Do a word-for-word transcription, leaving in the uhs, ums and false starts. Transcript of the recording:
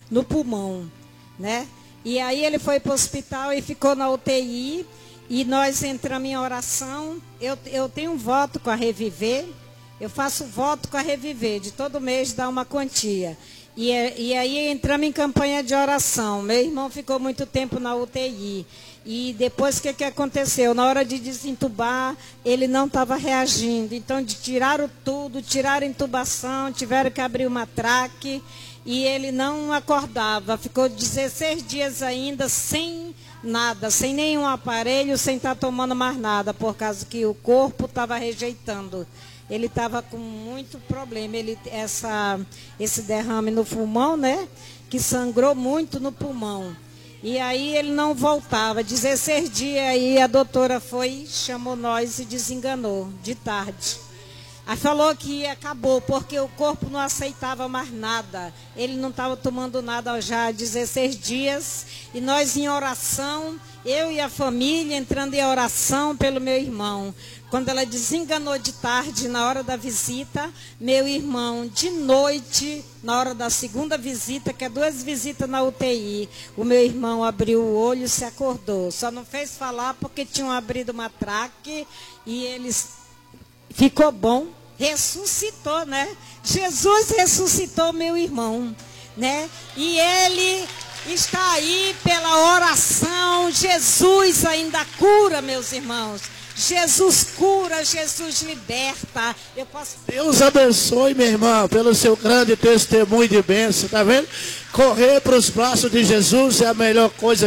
no pulmão, né? E aí ele foi para o hospital e ficou na U T I, e nós entramos em oração. Eu, eu tenho um voto com a Reviver, eu faço voto com a Reviver, de todo mês dar uma quantia. E, e aí entramos em campanha de oração. Meu irmão ficou muito tempo na U T I. E depois o que, que aconteceu? Na hora de desentubar, ele não estava reagindo. Então de, tiraram tudo, tiraram a intubação, tiveram que abrir uma traque. E ele não acordava. Ficou dezesseis dias ainda sem nada, sem nenhum aparelho, sem estar tomando mais nada, por causa que o corpo estava rejeitando. Ele estava com muito problema, ele, essa, esse derrame no pulmão, né? Que sangrou muito no pulmão. E aí ele não voltava. dezesseis dias aí a doutora foi, chamou nós e desenganou, de tarde. Aí falou que acabou, porque o corpo não aceitava mais nada. Ele não estava tomando nada já há dezesseis dias. E nós em oração, eu e a família entrando em oração pelo meu irmão. Quando ela desenganou de tarde, na hora da visita, meu irmão, de noite, na hora da segunda visita, que é duas visitas na U T I, o meu irmão abriu o olho e se acordou. Só não fez falar porque tinham abrido uma traque e eles ficou bom, ressuscitou, né? Jesus ressuscitou meu irmão, né? E ele está aí pela oração. Jesus ainda cura, meus irmãos. Jesus cura, Jesus liberta. Eu posso... Deus abençoe, minha irmã, pelo seu grande testemunho de bênção, tá vendo? Correr para os braços de Jesus é a melhor coisa.